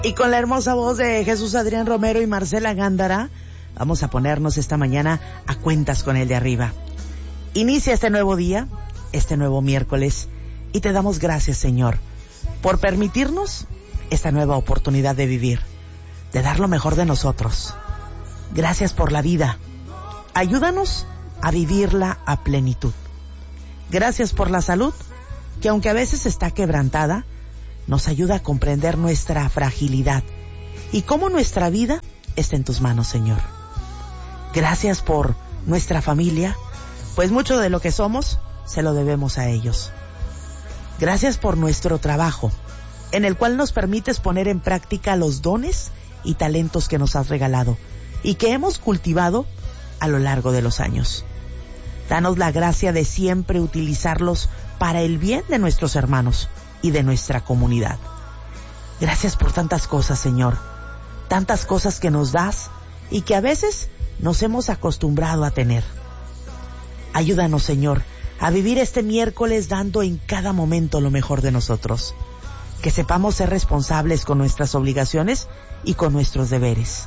Y con la hermosa voz de Jesús Adrián Romero y Marcela Gándara, vamos a ponernos esta mañana a cuentas con el de arriba. Inicia este nuevo día, este nuevo miércoles, y te damos gracias, Señor, por permitirnos esta nueva oportunidad de vivir, de dar lo mejor de nosotros. Gracias por la vida. Ayúdanos a vivirla a plenitud. Gracias por la salud, que aunque a veces está quebrantada, nos ayuda a comprender nuestra fragilidad y cómo nuestra vida está en tus manos, Señor. Gracias por nuestra familia, pues mucho de lo que somos se lo debemos a ellos. Gracias por nuestro trabajo, en el cual nos permites poner en práctica los dones y talentos que nos has regalado y que hemos cultivado a lo largo de los años. Danos la gracia de siempre utilizarlos para el bien de nuestros hermanos y de nuestra comunidad. Gracias por tantas cosas, Señor, tantas cosas que nos das y que a veces nos hemos acostumbrado a tener. Ayúdanos, Señor, a vivir este miércoles dando en cada momento lo mejor de nosotros, que sepamos ser responsables con nuestras obligaciones y con nuestros deberes.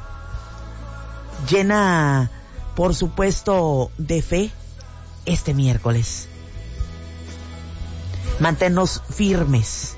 Llena, por supuesto, de fe este miércoles. Manténnos firmes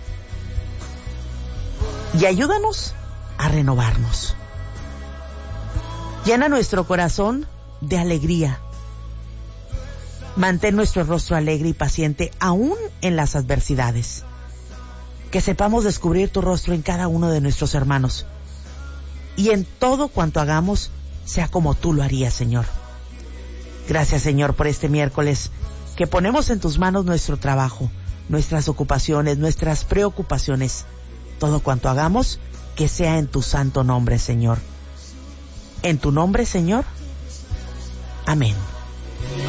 y ayúdanos a renovarnos. Llena nuestro corazón de alegría. Mantén nuestro rostro alegre y paciente aún en las adversidades. Que sepamos descubrir tu rostro en cada uno de nuestros hermanos y en todo cuanto hagamos sea como tú lo harías, Señor. Gracias, Señor, por este miércoles que ponemos en tus manos nuestro trabajo, nuestras ocupaciones, nuestras preocupaciones. Todo cuanto hagamos, que sea en tu santo nombre, Señor. En tu nombre, Señor. Amén.